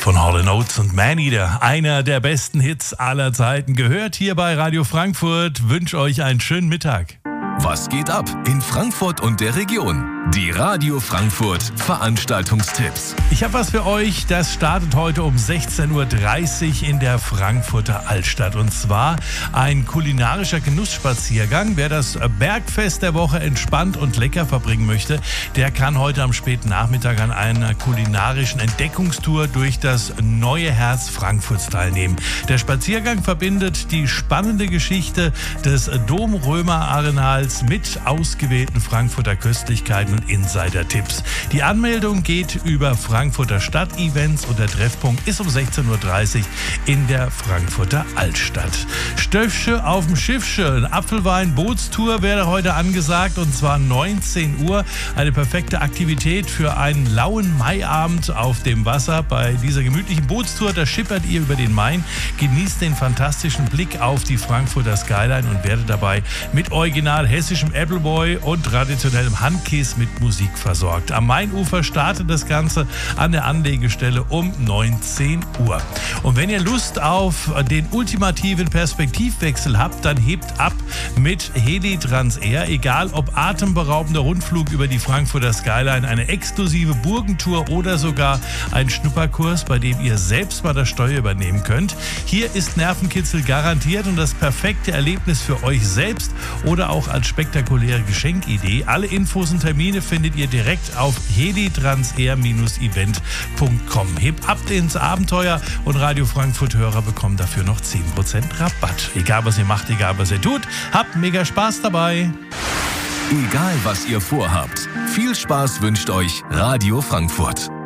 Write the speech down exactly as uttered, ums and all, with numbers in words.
von Hall and Oates und Maneater. Einer der besten Hits aller Zeiten. Gehört hier bei Radio Frankfurt. Wünsche euch einen schönen Mittag. Was geht ab in Frankfurt und der Region? Die Radio Frankfurt Veranstaltungstipps. Ich habe was für euch, das startet heute um sechzehn Uhr dreißig in der Frankfurter Altstadt. Und zwar ein kulinarischer Genussspaziergang. Wer das Bergfest der Woche entspannt und lecker verbringen möchte, der kann heute am späten Nachmittag an einer kulinarischen Entdeckungstour durch das neue Herz Frankfurts teilnehmen. Der Spaziergang verbindet die spannende Geschichte des Domrömer-Arenals mit ausgewählten Frankfurter Köstlichkeiten und Insider-Tipps. Die Anmeldung geht über Frankfurter Stadtevents und der Treffpunkt ist um sechzehn Uhr dreißig in der Frankfurter Altstadt. Stöffsche auf dem Schiffsche, Apfelwein-Bootstour wäre heute angesagt und zwar neunzehn Uhr. Eine perfekte Aktivität für einen lauen Maiabend auf dem Wasser. Bei dieser gemütlichen Bootstour, da schippert ihr über den Main, genießt den fantastischen Blick auf die Frankfurter Skyline und werdet dabei mit original hessischem Appleboy und traditionellem Handkäse mit Musik versorgt. Am Mainufer startet das Ganze an der Anlegestelle um neunzehn Uhr. Und wenn ihr Lust auf den ultimativen Perspektivwechsel habt, dann hebt ab mit Heli Transair. Egal ob atemberaubender Rundflug über die Frankfurter Skyline, eine exklusive Burgentour oder sogar ein Schnupperkurs, bei dem ihr selbst mal das Steuer übernehmen könnt. Hier ist Nervenkitzel garantiert und das perfekte Erlebnis für euch selbst oder auch als spektakuläre Geschenkidee. Alle Infos und Termine findet ihr direkt auf helitransair Bindestrich event Punkt com. Hebt ab ins Abenteuer und Radio Frankfurt-Hörer bekommen dafür noch zehn Prozent Rabatt. Egal was ihr macht, egal was ihr tut, habt mega Spaß dabei. Egal was ihr vorhabt, viel Spaß wünscht euch Radio Frankfurt.